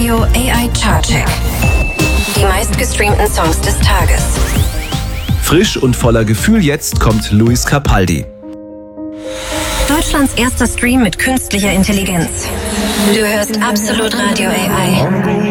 Radio AI Chartcheck. Die meistgestreamten Songs des Tages. Frisch und voller Gefühl jetzt kommt Lewis Capaldi. Deutschlands erster Stream mit künstlicher Intelligenz. Du hörst Absolut Radio AI.